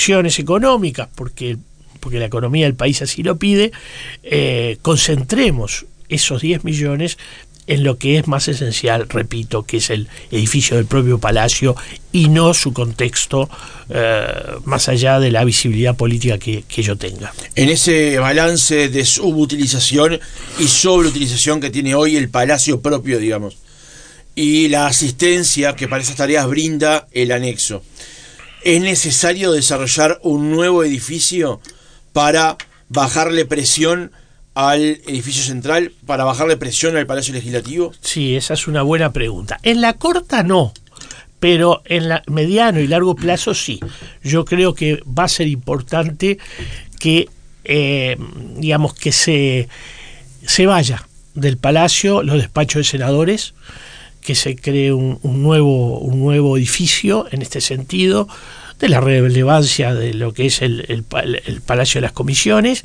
restricciones económicas, porque la economía del país así lo pide, concentremos esos 10 millones en lo que es más esencial, repito, que es el edificio del propio Palacio y no su contexto, más allá de la visibilidad política que ello tenga. En ese balance de subutilización y sobreutilización que tiene hoy el Palacio propio, digamos, y la asistencia que para esas tareas brinda el anexo, ¿es necesario desarrollar un nuevo edificio para bajarle presión al edificio central, para bajarle presión al Palacio Legislativo? Sí, esa es una buena pregunta. En la corta no, pero en la mediano y largo plazo sí. Yo creo que va a ser importante que, digamos, que se vaya del Palacio los despachos de senadores, que se cree un nuevo edificio en este sentido, de la relevancia de lo que es el Palacio de las Comisiones.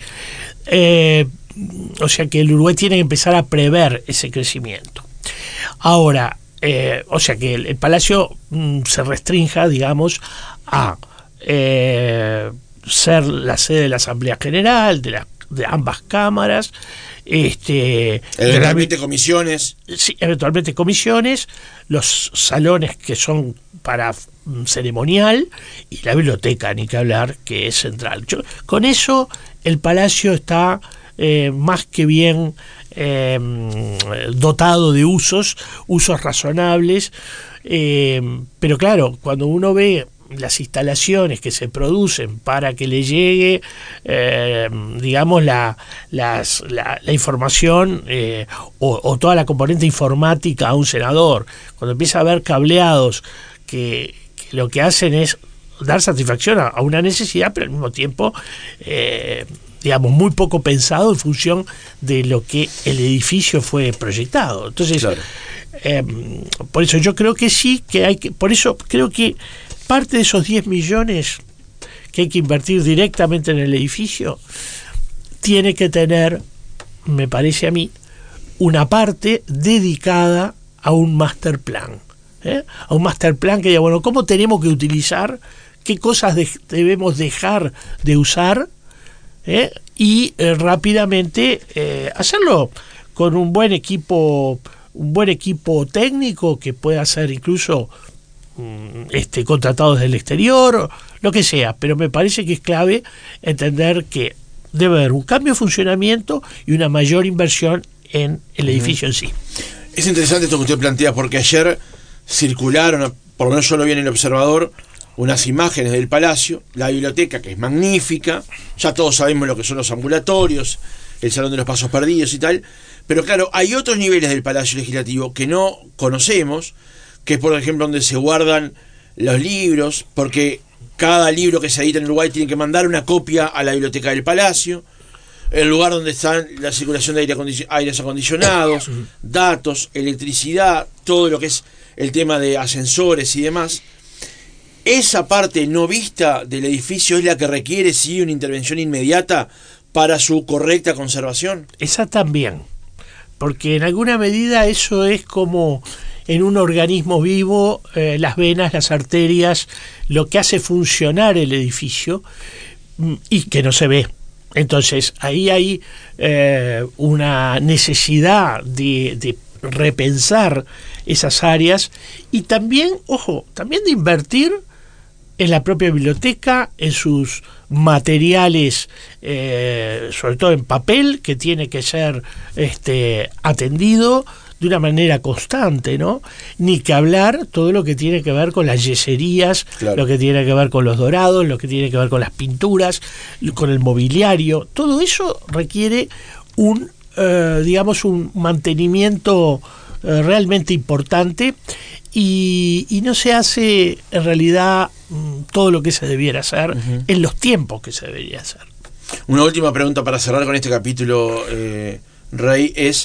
O sea que el Uruguay tiene que empezar a prever ese crecimiento. Ahora, o sea que el Palacio se restrinja, digamos, a ser la sede de la Asamblea General, de ambas cámaras, eventualmente comisiones. Sí, eventualmente comisiones, los salones que son para ceremonial y la biblioteca, ni que hablar, que es central. Con eso el Palacio está más que bien dotado de usos razonables, pero claro, cuando uno ve las instalaciones que se producen para que le llegue, digamos, la información o toda la componente informática a un senador, cuando empieza a ver cableados que lo que hacen es dar satisfacción a una necesidad, pero al mismo tiempo, digamos, muy poco pensado en función de lo que el edificio fue proyectado. Entonces, claro. Por eso yo creo que sí, por eso creo que parte de esos 10 millones que hay que invertir directamente en el edificio tiene que tener, me parece a mí, una parte dedicada a un master plan. A un master plan que diga, bueno, ¿cómo tenemos que utilizar? ¿Qué cosas debemos dejar de usar? Y rápidamente hacerlo con un buen equipo técnico que pueda ser incluso contratado desde el exterior, lo que sea, pero me parece que es clave entender que debe haber un cambio de funcionamiento y una mayor inversión en el edificio en sí. Es interesante esto que usted plantea, porque ayer circularon, por lo menos yo lo vi en El Observador, unas imágenes del Palacio, la biblioteca, que es magnífica, ya todos sabemos lo que son los ambulatorios, el Salón de los Pasos Perdidos y tal, pero claro, hay otros niveles del Palacio Legislativo que no conocemos, que es por ejemplo donde se guardan los libros, porque cada libro que se edita en Uruguay tiene que mandar una copia a la biblioteca del Palacio, el lugar donde está la circulación de aires acondicionados, datos, electricidad, todo lo que es el tema de ascensores y demás. Esa parte no vista del edificio es la que requiere sí una intervención inmediata para su correcta conservación. Esa también, porque en alguna medida eso es como en un organismo vivo, las venas, las arterias, lo que hace funcionar el edificio y que no se ve. Entonces ahí hay una necesidad de repensar esas áreas y también, ojo, también de invertir en la propia biblioteca, en sus materiales, sobre todo en papel, que tiene que ser atendido de una manera constante, ¿no? Ni que hablar todo lo que tiene que ver con las yeserías, claro, lo que tiene que ver con los dorados, lo que tiene que ver con las pinturas, con el mobiliario. Todo eso requiere un mantenimiento realmente importante y no se hace en realidad todo lo que se debiera hacer en los tiempos que se debería hacer. Una última pregunta para cerrar con este capítulo, Rey, es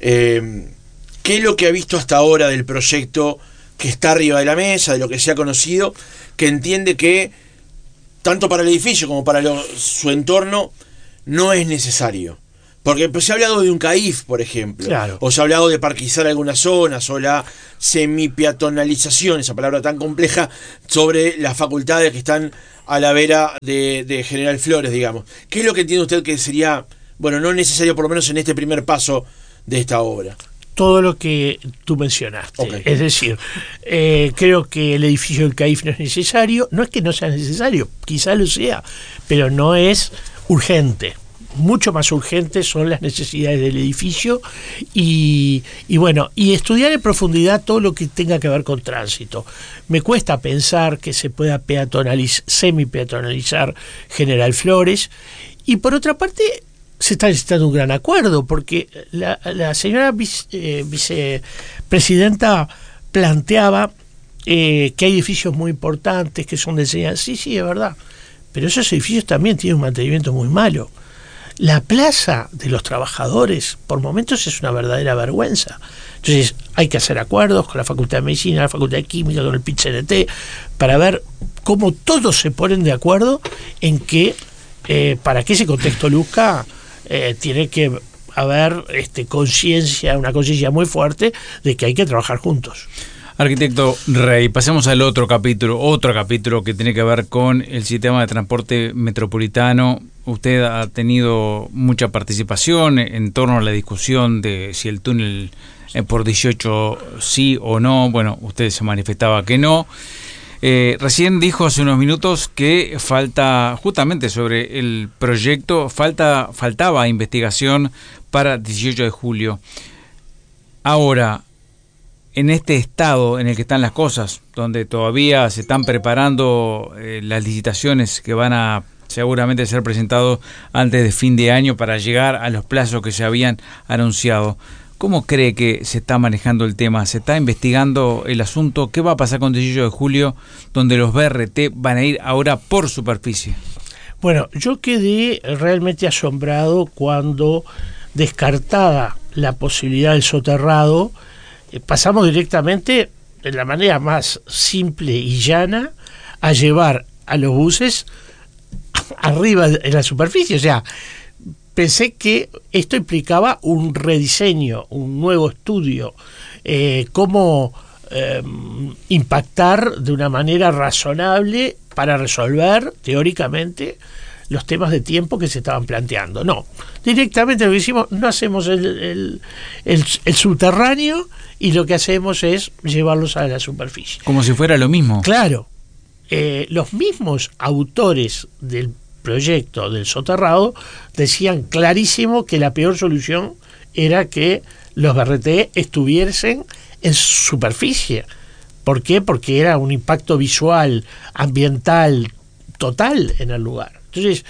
¿qué es lo que ha visto hasta ahora del proyecto que está arriba de la mesa, de lo que se ha conocido, que entiende que tanto para el edificio como para su entorno no es necesario? Porque pues, se ha hablado de un CAIF, por ejemplo, claro, o se ha hablado de parquizar algunas zonas, o la semipeatonalización, esa palabra tan compleja, sobre las facultades que están a la vera de General Flores, digamos. ¿Qué es lo que entiende usted que sería, bueno, no necesario por lo menos en este primer paso de esta obra? Todo lo que tú mencionaste. Okay. Es decir, creo que el edificio del CAIF no es necesario. No es que no sea necesario, quizá lo sea, pero no es urgente. Mucho más urgentes son las necesidades del edificio y bueno, y estudiar en profundidad todo lo que tenga que ver con tránsito. Me cuesta pensar que se pueda semi-peatonalizar General Flores, y por otra parte se está necesitando un gran acuerdo, porque la señora vicepresidenta planteaba que hay edificios muy importantes que son de enseñanza. Sí, es verdad, pero esos edificios también tienen un mantenimiento muy malo. La plaza de los trabajadores por momentos es una verdadera vergüenza. Entonces hay que hacer acuerdos con la Facultad de Medicina, la Facultad de Química, con el PIT-CNT, para ver cómo todos se ponen de acuerdo en que para que ese contexto luzca tiene que haber una conciencia muy fuerte de que hay que trabajar juntos. Arquitecto Rey, pasemos al otro capítulo que tiene que ver con el sistema de transporte metropolitano. Usted ha tenido mucha participación en torno a la discusión de si el túnel por 18 sí o no. Bueno, usted se manifestaba que no. Recién dijo hace unos minutos que falta, justamente sobre el proyecto, faltaba investigación para 18 de julio. Ahora, en este estado en el que están las cosas, donde todavía se están preparando las licitaciones que van a seguramente ser presentados antes de fin de año para llegar a los plazos que se habían anunciado, ¿cómo cree que se está manejando el tema? ¿Se está investigando el asunto? ¿Qué va a pasar con 18 de julio, donde los BRT van a ir ahora por superficie? Bueno, yo quedé realmente asombrado cuando, descartada la posibilidad del soterrado, pasamos directamente, de la manera más simple y llana, a llevar a los buses arriba en la superficie. O sea, pensé que esto implicaba un rediseño, un nuevo estudio, cómo impactar de una manera razonable para resolver teóricamente los temas de tiempo que se estaban planteando. No, directamente lo que hicimos, no hacemos el subterráneo, y lo que hacemos es llevarlos a la superficie. Como si fuera lo mismo. Claro, los mismos autores del proyecto del soterrado decían clarísimo que la peor solución era que los BRT estuviesen en superficie. ¿Por qué? Porque era un impacto visual, ambiental, total en el lugar. Entonces,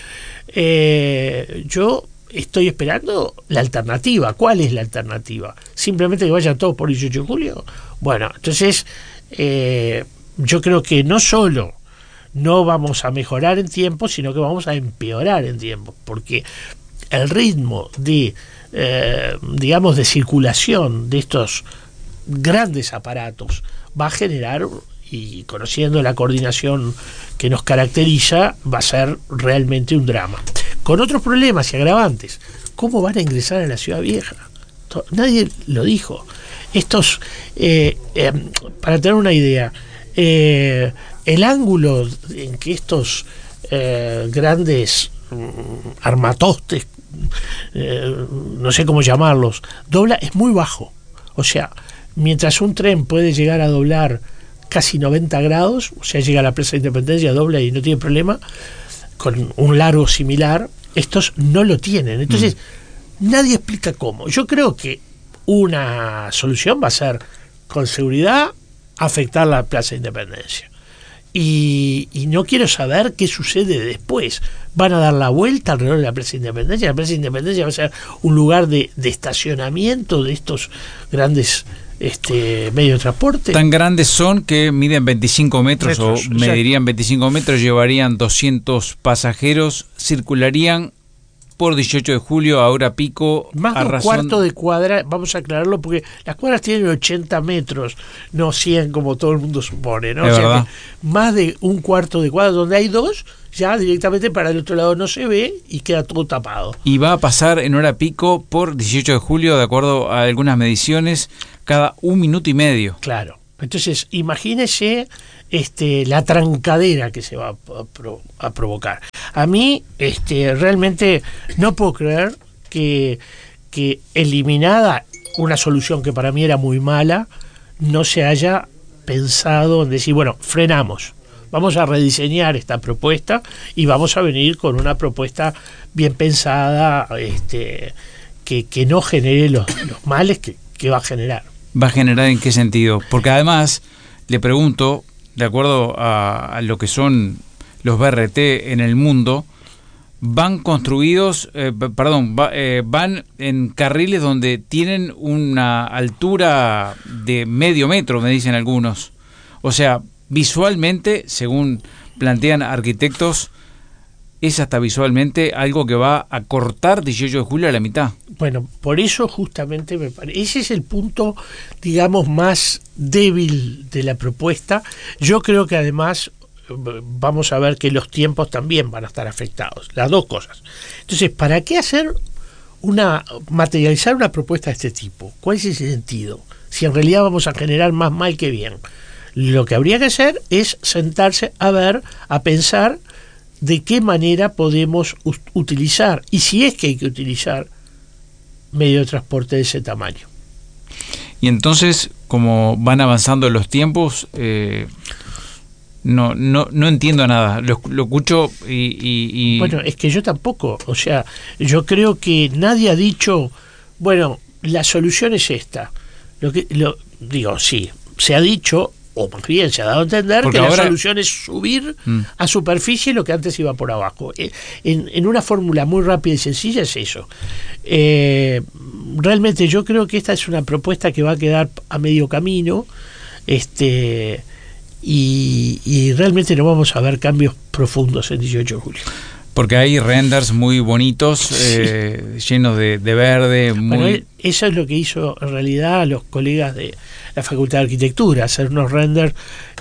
yo estoy esperando la alternativa. ¿Cuál es la alternativa? ¿Simplemente que vayan todos por 18 de julio? Bueno, entonces yo creo que no solo no vamos a mejorar en tiempo, sino que vamos a empeorar en tiempo, porque el ritmo de digamos de circulación de estos grandes aparatos va a generar, y conociendo la coordinación que nos caracteriza, va a ser realmente un drama, con otros problemas y agravantes. ¿Cómo van a ingresar a la Ciudad Vieja? Nadie lo dijo. Estos, para tener una idea, el ángulo en que estos grandes armatostes, no sé cómo llamarlos, dobla es muy bajo. O sea, mientras un tren puede llegar a doblar casi 90 grados, o sea, llega a la Plaza de Independencia, dobla y no tiene problema, con un largo similar, estos no lo tienen. Entonces, nadie explica cómo. Yo creo que una solución va a ser, con seguridad, afectar la Plaza de Independencia. Y no quiero saber qué sucede después. Van a dar la vuelta alrededor de la Plaza de Independencia. La Plaza de Independencia va a ser un lugar de estacionamiento de estos grandes medios de transporte. Tan grandes son que miden 25 metros, o medirían 25 metros, llevarían 200 pasajeros, circularían por 18 de julio a hora pico. Más de un cuarto de cuadra, vamos a aclararlo, porque las cuadras tienen 80 metros, no 100 como todo el mundo supone, ¿no? Es o sea verdad. Que más de un cuarto de cuadra, donde hay dos, ya directamente para el otro lado no se ve y queda todo tapado. Y va a pasar en hora pico por 18 de julio, de acuerdo a algunas mediciones, cada 1 minuto y medio. Claro. Entonces, imagínese la trancadera que se va a provocar. A mí realmente no puedo creer que eliminada una solución que para mí era muy mala, no se haya pensado en decir, bueno, frenamos, vamos a rediseñar esta propuesta y vamos a venir con una propuesta bien pensada, que no genere los males que va a generar. ¿Va a generar en qué sentido? Porque además, le pregunto, de acuerdo a lo que son los BRT en el mundo, van construidos, van en carriles donde tienen una altura de medio metro, me dicen algunos. O sea, visualmente, según plantean arquitectos, es hasta visualmente algo que va a cortar 18 de julio a la mitad. Bueno, por eso justamente me parece, ese es el punto, digamos, más débil de la propuesta. Yo creo que además vamos a ver que los tiempos también van a estar afectados, las dos cosas. Entonces, ¿para qué materializar una propuesta de este tipo? ¿Cuál es ese sentido? Si en realidad vamos a generar más mal que bien. Lo que habría que hacer es sentarse a pensar de qué manera podemos utilizar, y si es que hay que utilizar medio de transporte de ese tamaño. Y entonces, como van avanzando los tiempos, no entiendo nada. Lo escucho y... Bueno, es que yo tampoco. O sea, yo creo que nadie ha dicho, bueno, la solución es esta. Sí, se ha dicho, o más bien se ha dado a entender, porque que ahora la solución es subir a superficie lo que antes iba por abajo. En una fórmula muy rápida y sencilla es eso. Realmente yo creo que esta es una propuesta que va a quedar a medio camino, y realmente no vamos a ver cambios profundos el 18 de julio. Porque hay renders muy bonitos, llenos de verde. Bueno, eso es lo que hizo en realidad los colegas de la Facultad de Arquitectura, hacer unos renders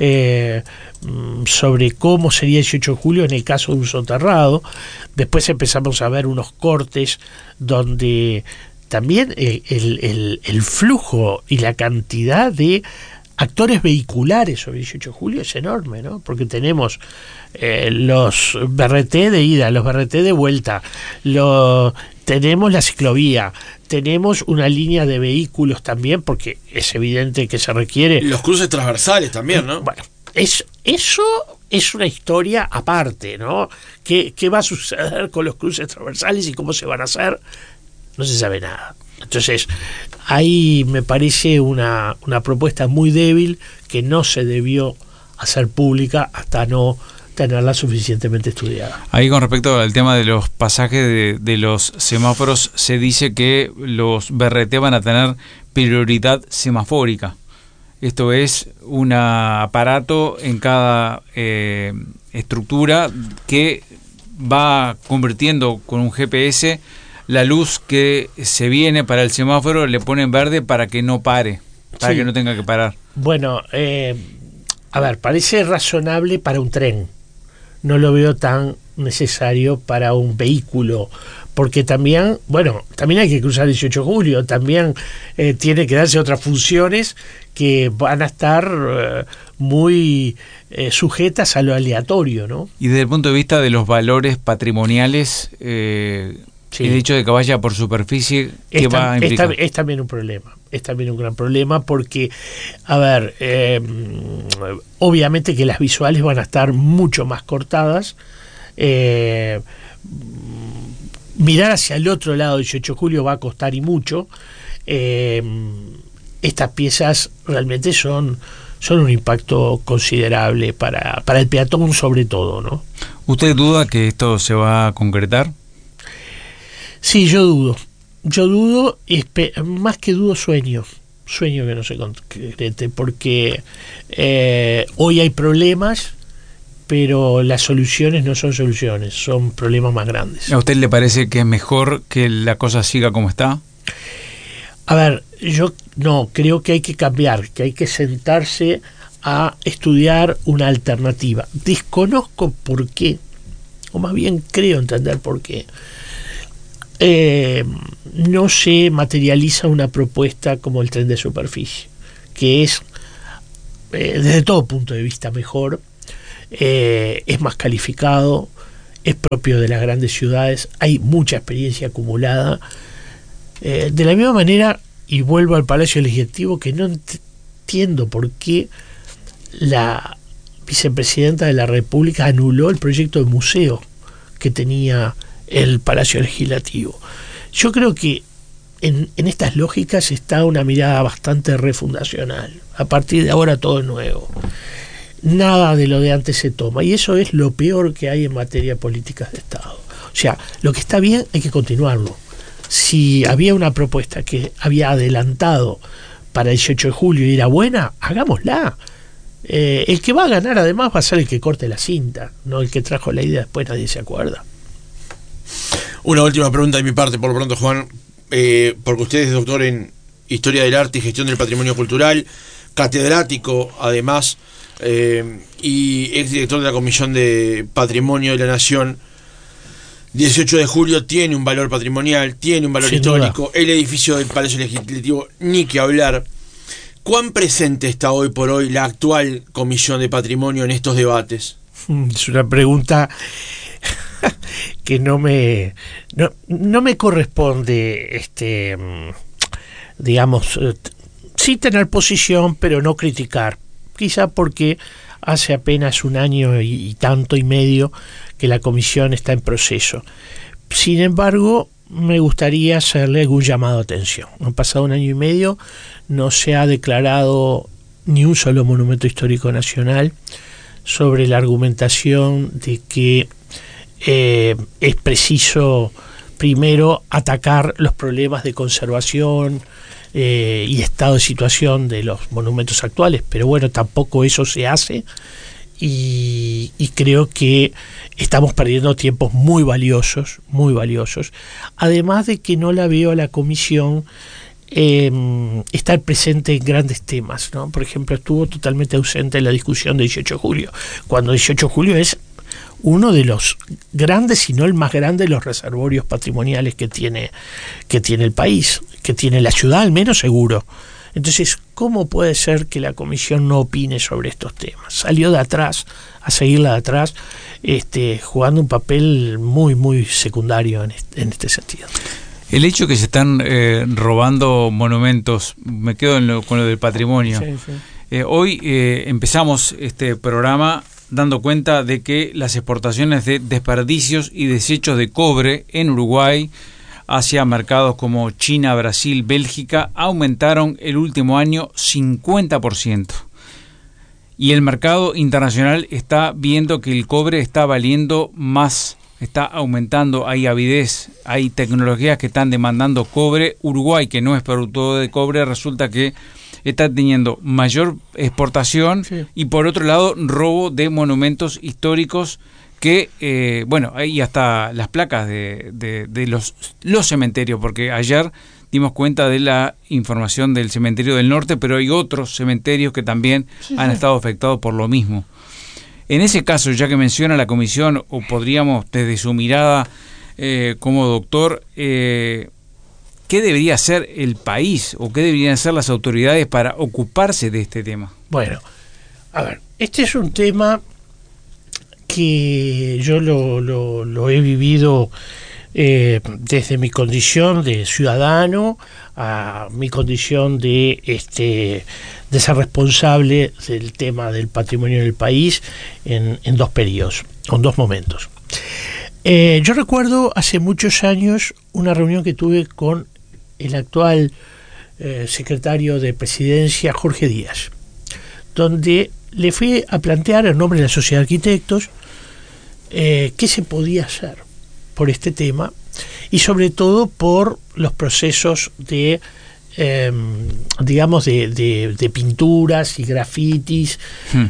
sobre cómo sería el 18 de julio en el caso de un soterrado. Después empezamos a ver unos cortes donde también el flujo y la cantidad de actores vehiculares sobre el 18 de julio es enorme, ¿no? Porque tenemos los BRT de ida, los BRT de vuelta, tenemos la ciclovía, tenemos una línea de vehículos también, porque es evidente que se requiere... Los cruces transversales también, ¿no? Bueno, eso es una historia aparte, ¿no? ¿Qué va a suceder con los cruces transversales y cómo se van a hacer? No se sabe nada. Entonces, ahí me parece una propuesta muy débil que no se debió hacer pública hasta no tenerla suficientemente estudiada. Ahí, con respecto al tema de los pasajes de los semáforos, se dice que los BRT van a tener prioridad semafórica. Esto es un aparato en cada estructura que va convirtiendo con un GPS la luz que se viene para el semáforo, le ponen verde para que no pare, para que no tenga que parar. Bueno, parece razonable para un tren. No lo veo tan necesario para un vehículo, porque también hay que cruzar el 18 de julio, también tiene que darse otras funciones que van a estar muy sujetas a lo aleatorio, ¿no? Y desde el punto de vista de los valores patrimoniales... Sí. El hecho de que vaya por superficie, ¿qué va a implicar? Es también un problema, es también un gran problema, porque, obviamente que las visuales van a estar mucho más cortadas. Mirar hacia el otro lado del 18 de julio va a costar y mucho. Estas piezas realmente son un impacto considerable para el peatón, sobre todo, ¿no? ¿Usted duda que esto se va a concretar? Sí, yo dudo, más que dudo sueño que no se concrete, porque hoy hay problemas, pero las soluciones no son soluciones, son problemas más grandes. ¿A usted le parece que es mejor que la cosa siga como está? Yo no, creo que hay que cambiar, que hay que sentarse a estudiar una alternativa. Desconozco por qué, o más bien creo entender por qué. No se materializa una propuesta como el tren de superficie, que es desde todo punto de vista mejor, es más calificado, es propio de las grandes ciudades, hay mucha experiencia acumulada. De la misma manera, y vuelvo al Palacio Legislativo, que no entiendo por qué la vicepresidenta de la República anuló el proyecto de museo que tenía el Palacio Legislativo. Yo creo que en estas lógicas está una mirada bastante refundacional. A partir de ahora todo es nuevo. Nada de lo de antes se toma. Y eso es lo peor que hay en materia de políticas de Estado. O sea, lo que está bien hay que continuarlo. Si había una propuesta que había adelantado para el 18 de julio y era buena, hagámosla. El que va a ganar además va a ser el que corte la cinta, no el que trajo la idea, después nadie se acuerda. Una última pregunta de mi parte, por lo pronto, Juan, porque usted es doctor en Historia del Arte y Gestión del Patrimonio Cultural, catedrático además, y exdirector de la Comisión de Patrimonio de la Nación. 18 de julio tiene un valor patrimonial, tiene un valor histórico, el edificio del Palacio Legislativo, ni que hablar. ¿Cuán presente está hoy por hoy la actual Comisión de Patrimonio en estos debates? Es una pregunta que no me corresponde, digamos, sí tener posición, pero no criticar. Quizá porque hace apenas un año y tanto y medio que la comisión está en proceso. Sin embargo, me gustaría hacerle algún llamado de atención. Han pasado un año y medio, no se ha declarado ni un solo monumento histórico nacional, sobre la argumentación de que es preciso primero atacar los problemas de conservación y estado de situación de los monumentos actuales, pero bueno, tampoco eso se hace, y creo que estamos perdiendo tiempos muy valiosos, además de que no la veo a la comisión estar presente en grandes temas, ¿no? Por ejemplo, estuvo totalmente ausente en la discusión de 18 de julio, cuando 18 de julio es uno de los grandes, si no el más grande, de los reservorios patrimoniales que tiene el país, que tiene la ciudad, al menos seguro. Entonces, ¿cómo puede ser que la comisión no opine sobre estos temas? Salió de atrás, a seguirla de atrás, jugando un papel muy, muy secundario en este sentido. El hecho que se están robando monumentos, me quedo con lo del patrimonio. Sí, sí. Hoy empezamos este programa dando cuenta de que las exportaciones de desperdicios y desechos de cobre en Uruguay hacia mercados como China, Brasil, Bélgica aumentaron el último año 50%. Y el mercado internacional está viendo que el cobre está valiendo más, está aumentando, hay avidez, hay tecnologías que están demandando cobre. Uruguay, que no es productor de cobre, resulta que está teniendo mayor exportación, sí, y por otro lado robo de monumentos históricos que, bueno, hay hasta las placas de los cementerios, porque ayer dimos cuenta de la información del cementerio del norte, pero hay otros cementerios que también han estado afectados por lo mismo. En ese caso, ya que menciona la comisión, o podríamos desde su mirada como doctor, ¿qué debería hacer el país o qué deberían hacer las autoridades para ocuparse de este tema? Bueno, a ver, este es un tema que yo lo he vivido desde mi condición de ciudadano a mi condición de ser responsable del tema del patrimonio del país en dos periodos, en dos momentos. Yo recuerdo hace muchos años una reunión que tuve con el actual secretario de Presidencia, Jorge Díaz, donde le fui a plantear en nombre de la Sociedad de Arquitectos qué se podía hacer por este tema y sobre todo por los procesos de digamos de pinturas y grafitis,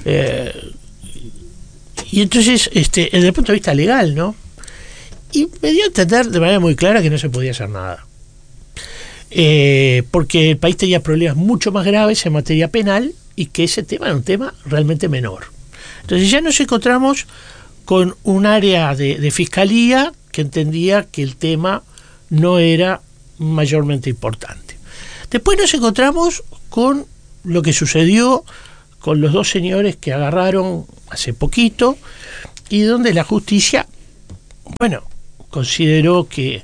y entonces desde el punto de vista legal, ¿no? Y me dio a entender de manera muy clara que no se podía hacer nada, porque el país tenía problemas mucho más graves en materia penal y que ese tema era un tema realmente menor. Entonces ya nos encontramos con un área de fiscalía que entendía que el tema no era mayormente importante. Después nos encontramos con lo que sucedió con los 2 señores que agarraron hace poquito y donde la justicia, bueno, consideró que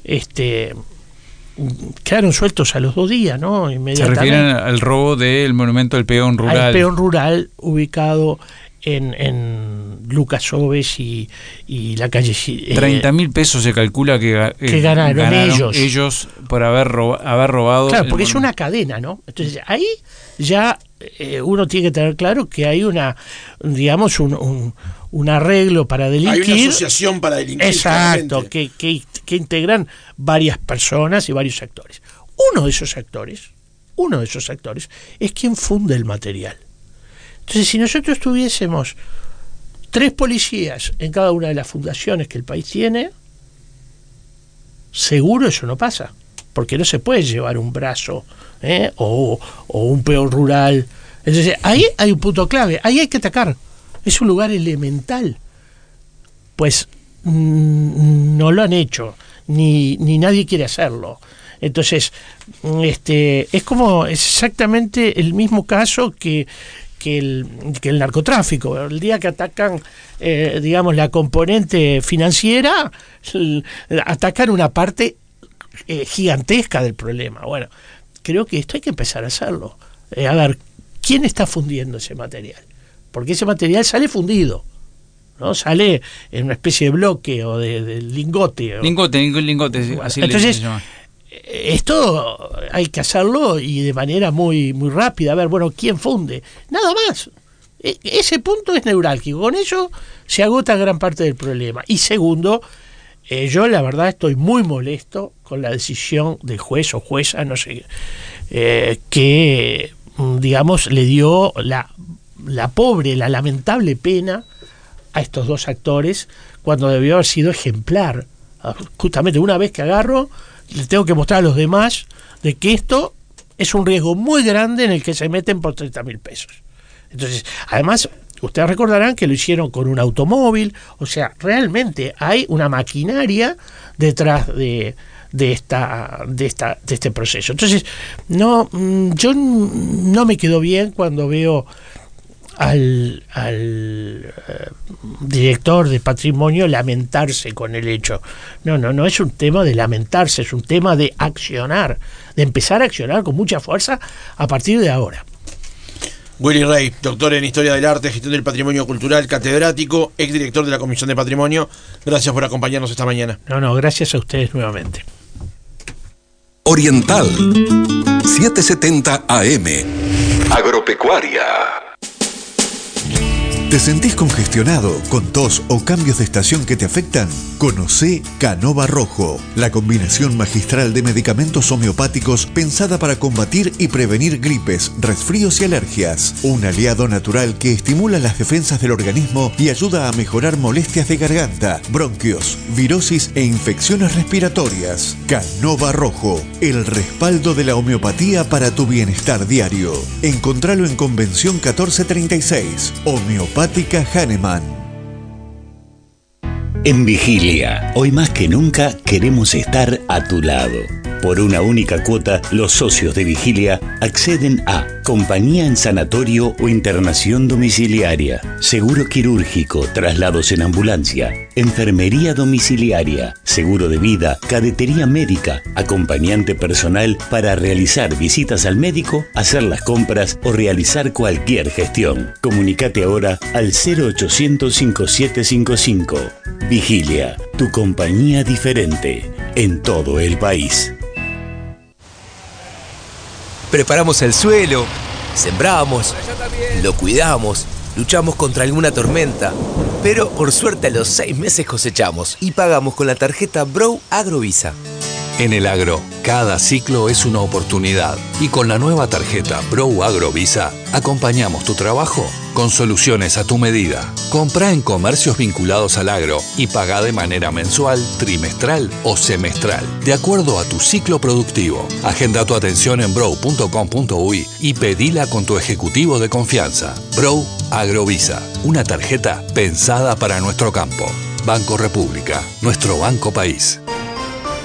quedaron sueltos a los 2 días, ¿no? Inmediatamente. Se refieren al robo del monumento del peón rural. Al peón rural ubicado en Lucas Oves y la calle... 30.000 pesos se calcula que ganaron ellos por haber robado. Claro, porque es una cadena, ¿no? Entonces ahí ya uno tiene que tener claro que hay digamos, un arreglo para delinquir. Hay una asociación para delinquir. Exacto, que integran varias personas y varios actores. Uno de esos actores es quien funde el material. Entonces, si nosotros tuviésemos 3 policías en cada una de las fundaciones que el país tiene, seguro eso no pasa, porque no se puede llevar un brazo o un peón rural. Entonces, ahí hay un punto clave, ahí hay que atacar. Es un lugar elemental. Pues no lo han hecho, ni nadie quiere hacerlo. Entonces, es exactamente el mismo caso que el narcotráfico. El día que atacan, digamos, la componente financiera, atacan una parte gigantesca del problema. Bueno, creo que esto hay que empezar a hacerlo. A ver, ¿quién está fundiendo ese material? Porque ese material sale fundido, ¿no? Sale en una especie de bloque o de lingote. Lingote, así. Entonces, se llama. Esto hay que hacerlo y de manera muy, muy rápida. A ver, bueno, ¿quién funde? Nada más. Ese punto es neurálgico. Con eso se agota gran parte del problema. Y segundo, yo la verdad estoy muy molesto con la decisión del juez o jueza, no sé, que, digamos, le dio la lamentable pena a estos 2 actores cuando debió haber sido ejemplar. Justamente una vez que agarro, les tengo que mostrar a los demás de que esto es un riesgo muy grande en el que se meten por 30.000 pesos. Entonces, además, ustedes recordarán que lo hicieron con un automóvil, o sea, realmente hay una maquinaria detrás de este proceso. Entonces, yo no me quedo bien cuando veo al director de patrimonio lamentarse con el hecho. No es un tema de lamentarse, es un tema de accionar, de empezar a accionar con mucha fuerza a partir de ahora. Willy Rey, doctor en Historia del Arte, Gestión del Patrimonio Cultural, catedrático, exdirector de la Comisión de Patrimonio. Gracias por acompañarnos esta mañana. Gracias a ustedes nuevamente. Oriental 770 AM. Agropecuaria. ¿Te sentís congestionado, con tos o cambios de estación que te afectan? Conocé Canova Rojo, la combinación magistral de medicamentos homeopáticos pensada para combatir y prevenir gripes, resfríos y alergias. Un aliado natural que estimula las defensas del organismo y ayuda a mejorar molestias de garganta, bronquios, virosis e infecciones respiratorias. Canova Rojo, el respaldo de la homeopatía para tu bienestar diario. Encontralo en Convención 1436, Homeopática Hahnemann. En Vigilia, hoy más que nunca queremos estar a tu lado. Por una única cuota, los socios de Vigilia acceden a compañía en sanatorio o internación domiciliaria, seguro quirúrgico, traslados en ambulancia, enfermería domiciliaria, seguro de vida, cadetería médica, acompañante personal para realizar visitas al médico, hacer las compras o realizar cualquier gestión. Comunicate ahora al 0800 5755. Vigilia, tu compañía diferente en todo el país. Preparamos el suelo, sembramos, lo cuidamos, luchamos contra alguna tormenta, pero por suerte a los 6 meses cosechamos y pagamos con la tarjeta Brow Agrovisa. En el agro, cada ciclo es una oportunidad y con la nueva tarjeta Brow Agrovisa acompañamos tu trabajo con soluciones a tu medida. Comprá en comercios vinculados al agro y pagá de manera mensual, trimestral o semestral, de acuerdo a tu ciclo productivo. Agenda tu atención en brow.com.uy y pedila con tu ejecutivo de confianza. Brow Agrovisa, una tarjeta pensada para nuestro campo. Banco República, nuestro banco país.